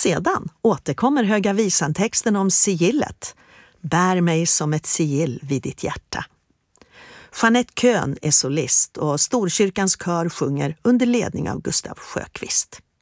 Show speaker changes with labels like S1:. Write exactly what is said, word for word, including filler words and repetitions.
S1: Sedan återkommer Höga visan-texten om sigillet. Bär mig som ett sigill vid ditt hjärta. Jeanette Köhn är solist och Storkyrkans kör sjunger under ledning av Gustav Sjöqvist.